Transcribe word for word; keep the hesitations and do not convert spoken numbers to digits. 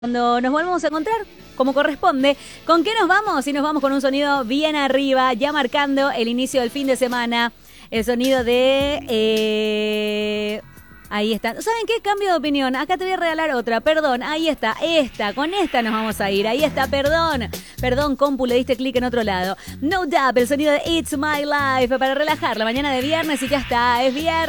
Cuando nos volvemos a encontrar, como corresponde, ¿con qué nos vamos? Y nos vamos con un sonido bien arriba, ya marcando el inicio del fin de semana. El sonido de... Eh... Ahí está. ¿Saben qué? Cambio de opinión. Acá te voy a regalar otra. Perdón, ahí está. Esta. Con esta nos vamos a ir. Ahí está. Perdón. Perdón, compu, le diste clic en otro lado. No Doubt, el sonido de It's My Life para relajar la mañana de viernes y ya está. Es viernes.